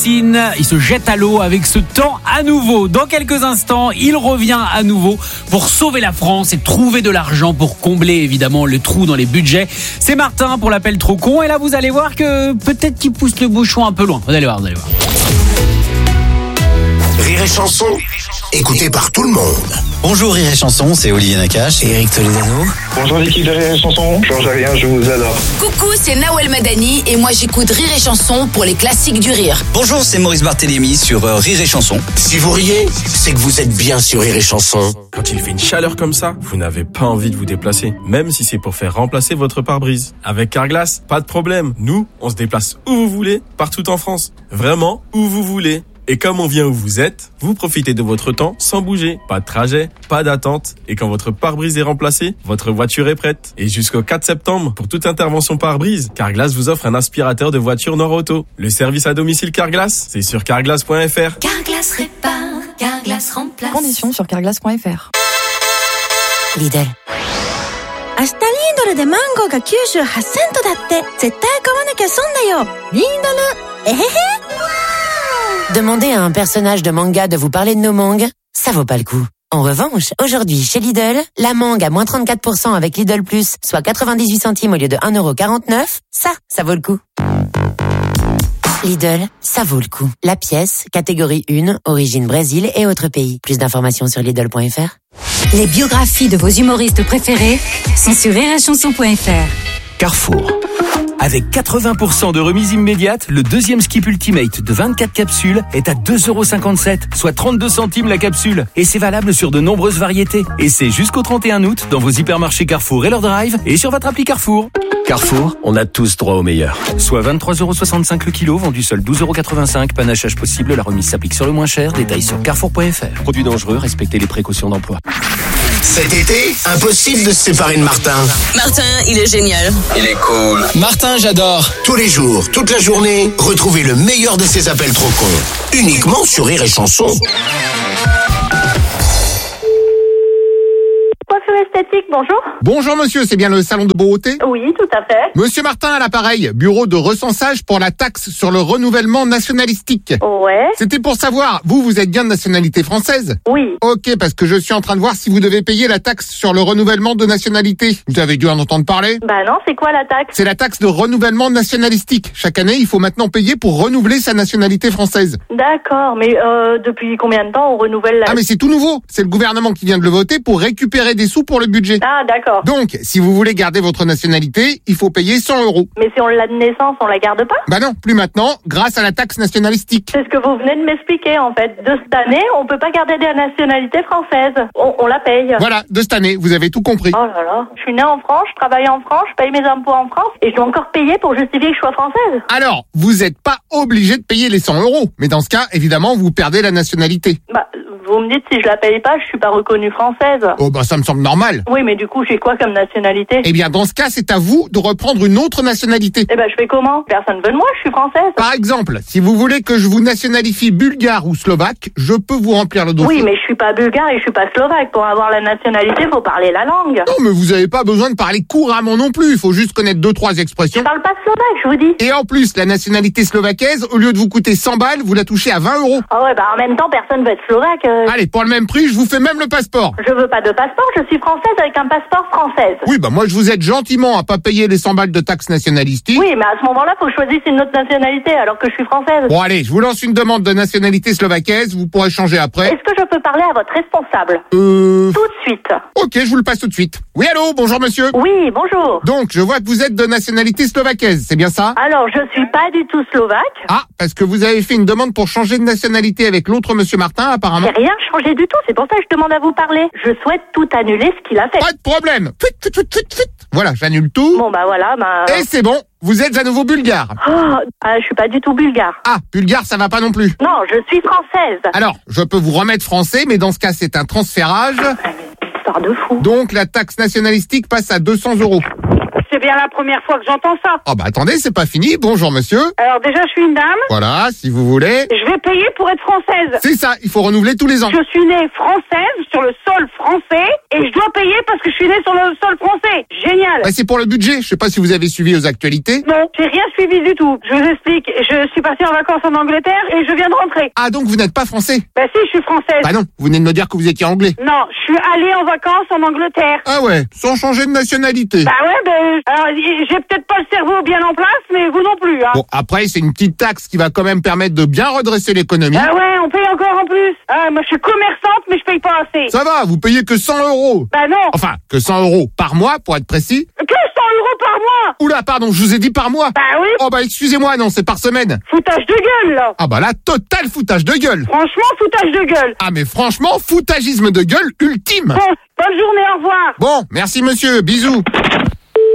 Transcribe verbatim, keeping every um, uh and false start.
piscine, il se jette à l'eau avec ce temps à nouveau. Dans quelques instants, il revient à nouveau pour sauver la France et trouver de l'argent pour combler évidemment le trou dans les budgets. C'est Martin pour l'appel trop con et là vous allez voir que peut-être qu'il pousse le bouchon un peu loin. Vous allez voir, vous allez voir. Rire et Chanson, écouté par tout le monde. Bonjour Rire et Chanson, c'est Olivier Nakache et Eric Toledano. Bonjour l'équipe de Rire et Chanson, je change rien, je vous adore. Coucou, c'est Nawel Madani et moi j'écoute Rire et Chanson pour les classiques du rire. Bonjour, c'est Maurice Barthélémy sur euh, Rire et Chanson. Si vous riez, c'est que vous êtes bien sur Rire et Chanson. Quand il fait une chaleur comme ça, vous n'avez pas envie de vous déplacer, même si c'est pour faire remplacer votre pare-brise. Avec Carglass, pas de problème. Nous, on se déplace où vous voulez, partout en France. Vraiment, où vous voulez. Et comme on vient où vous êtes, vous profitez de votre temps sans bouger. Pas de trajet, pas d'attente. Et quand votre pare-brise est remplacé, votre voiture est prête. Et jusqu'au quatre septembre, pour toute intervention pare-brise, Carglass vous offre un aspirateur de voiture Nord-Auto. Le service à domicile Carglass, c'est sur carglass point f r. Carglass répare, Carglass remplace. Conditions sur carglass point f r. Lidl. 明日リードルでマンゴーがきゅうじゅうはちセントだって。絶対買わなきゃ損だよ。リードル、えへへ。 Demandez à un personnage de manga de vous parler de nos mangues, ça vaut pas le coup. En revanche, aujourd'hui, chez Lidl, la mangue à moins trente-quatre pour cent avec Lidl Plus, soit quatre-vingt-dix-huit centimes au lieu de un euro quarante-neuf, ça, ça vaut le coup. Lidl, ça vaut le coup. La pièce, catégorie un, origine Brésil et autres pays. Plus d'informations sur lidl point f r. Les biographies de vos humoristes préférés sont sur rire et chanson point f r. Carrefour. Avec quatre-vingts pour cent de remise immédiate, le deuxième Skip Ultimate de vingt-quatre capsules est à deux euros cinquante-sept, soit trente-deux centimes la capsule. Et c'est valable sur de nombreuses variétés. Et c'est jusqu'au trente et un août dans vos hypermarchés Carrefour et leur drive et sur votre appli Carrefour. Carrefour, on a tous droit au meilleur. Soit vingt-trois euros soixante-cinq le kilo, vendu seul douze euros quatre-vingt-cinq. Panachage possible, la remise s'applique sur le moins cher. Détails sur carrefour point f r. Produits dangereux, respectez les précautions d'emploi. Cet été, impossible de se séparer de Martin. Martin, il est génial. Il est cool. Martin, j'adore. Tous les jours, toute la journée, retrouvez le meilleur de ses appels trop cons. Uniquement sur Rire et Chanson. Coiffure esthétique, bonjour. Bonjour monsieur, c'est bien le salon de beauté ? Oui, tout à fait. Monsieur Martin à l'appareil, bureau de recensage pour la taxe sur le renouvellement nationalistique. Ouais. C'était pour savoir, vous, vous êtes bien de nationalité française ? Oui. Ok, parce que je suis en train de voir si vous devez payer la taxe sur le renouvellement de nationalité. Vous avez dû en entendre parler ? Bah non, c'est quoi la taxe ? C'est la taxe de renouvellement nationalistique. Chaque année, il faut maintenant payer pour renouveler sa nationalité française. D'accord, mais euh, depuis combien de temps on renouvelle la... Ah mais c'est tout nouveau, c'est le gouvernement qui vient de le voter pour récupérer des sous pour le budget. Ah d'accord. Donc, si vous voulez garder votre nationalité, il faut payer cent euros. Mais si on l'a de naissance, on la garde pas ? Bah non, plus maintenant, grâce à la taxe nationalistique. C'est ce que vous venez de m'expliquer en fait. De cette année, on peut pas garder la nationalité française. On, on la paye. Voilà, de cette année, vous avez tout compris. Oh là là, je suis née en France, je travaille en France, je paye mes impôts en France et je dois encore payer pour justifier que je sois française. Alors, vous n'êtes pas obligé de payer les cent euros. Mais dans ce cas, évidemment, vous perdez la nationalité. Bah, vous me dites si je la paye pas, je suis pas reconnue française. Oh bah ça me semble normal. Oui, mais du coup, j'ai quoi comme nationalité ? Eh bien, dans ce cas, c'est à vous de reprendre une autre nationalité. Eh ben, je fais comment ? Personne veut de moi, je suis française. Par exemple, si vous voulez que je vous nationalifie bulgare ou slovaque, je peux vous remplir le dossier. Oui, mais je suis pas bulgare et je suis pas slovaque. Pour avoir la nationalité, faut parler la langue. Non, mais vous avez pas besoin de parler couramment non plus. Il faut juste connaître deux, trois expressions. Je parle pas slovaque, je vous dis. Et en plus, la nationalité slovaquaise, au lieu de vous coûter cent balles, vous la touchez à vingt euros. Ah ouais, bah en même temps, personne veut être slovaque. Euh... Allez, pour le même prix, je vous fais même le passeport. Je veux pas de passeport, je suis française avec un passeport française. Oui, bah moi je vous aide gentiment à pas payer les cent balles de taxes nationalistique. Oui, mais à ce moment-là, faut que je choisisse une autre nationalité alors que je suis française. Bon allez, je vous lance une demande de nationalité slovaquaise, vous pourrez changer après. Est-ce que je peux parler à votre responsable ? Euh... Tout de suite. Ok, je vous le passe tout de suite. Oui, allô, bonjour monsieur. Oui, bonjour. Donc, je vois que vous êtes de nationalité slovaquaise, c'est bien ça ? Alors, je suis pas du tout slovaque. Ah, parce que vous avez fait une demande pour changer de nationalité avec l'autre monsieur Martin, apparemment. J'ai rien changé du tout, c'est pour ça que je demande à vous parler. Je souhaite tout annuler ce qu'il a fait. Pas de problème. Fuit, fuit, fuit, fuit, fuit. Voilà, j'annule tout. Bon, bah voilà, bah... Et c'est bon, vous êtes à nouveau bulgare. Oh, ah, je suis pas du tout bulgare. Ah, bulgare, ça va pas non plus. Non, je suis française. Alors, je peux vous remettre français, mais dans ce cas, c'est un transférage. Histoire de fou. Donc, la taxe nationalistique passe à deux cents euros. C'est c'est bien la première fois que j'entends ça. Oh bah attendez, c'est pas fini. Bonjour monsieur. Alors déjà, je suis une dame. Voilà, si vous voulez. Je vais payer pour être française. C'est ça, il faut renouveler tous les ans. Je suis née française sur le sol français et je dois payer parce que je suis née sur le sol français. Génial. Bah, c'est pour le budget. Je sais pas si vous avez suivi aux actualités. Non, j'ai rien suivi du tout. Je vous explique. Je suis partie en vacances en Angleterre et je viens de rentrer. Ah donc vous n'êtes pas français? Bah si, je suis française. Bah non, vous venez de me dire que vous étiez anglais. Non, je suis allée en vacances en Angleterre. Ah ouais, sans changer de nationalité. Bah ouais, ben, alors j'ai peut-être pas le cerveau bien en place, mais vous non plus, hein. Bon, après, c'est une petite taxe qui va quand même permettre de bien redresser l'économie. Ah ouais, on paye encore en plus. Ah, moi je suis commerçante, mais je paye pas assez. Ça va, vous payez que cent euros. Bah non. Enfin, que cent euros par mois, pour être précis. Que cent euros par mois? Oula, pardon, je vous ai dit par mois. Bah oui. Oh bah excusez-moi, non, c'est par semaine. Foutage de gueule, là. Ah bah là, total foutage de gueule. Franchement, foutage de gueule. Ah mais franchement, foutagisme de gueule ultime. Bon, bonne journée, au revoir. Bon, merci monsieur, bisous.